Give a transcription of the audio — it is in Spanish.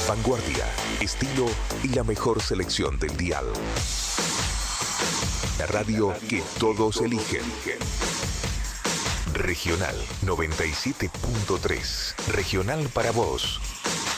vanguardia, estilo y la mejor selección del dial. La radio que todos eligen. Regional 97.3. Regional para vos.